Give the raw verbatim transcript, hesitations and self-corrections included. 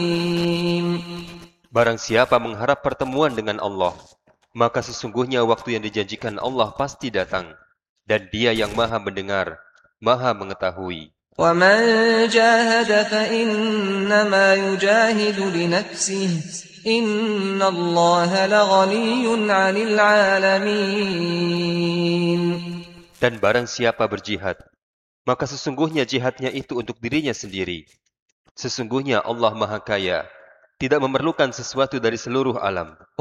Barang siapa mengharap pertemuan dengan Allah, maka sesungguhnya waktu yang dijanjikan Allah pasti datang, dan Dia yang Maha Mendengar, Maha Mengetahui. وَمَنْ جَاهَدَ فَإِنَّمَا يُجَاهِدُ لِنَفْسِهِ إِنَّ اللَّهَ لَغَنِيٌّ عَنِ الْعَالَمِينَ. Dan barang siapa berjihad, maka sesungguhnya jihadnya itu untuk dirinya sendiri. Sesungguhnya Allah Maha Kaya, tidak memerlukan sesuatu dari seluruh alam.